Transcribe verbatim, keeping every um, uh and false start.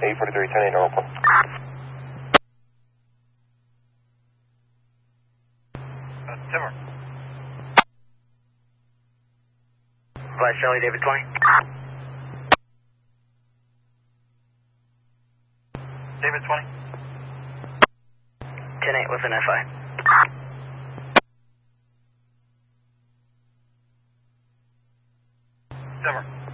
eight forty-three, ten eight, normal. Uh, Timber. Flash Charlie, David twenty. David twenty. ten eight with an F I. Timber.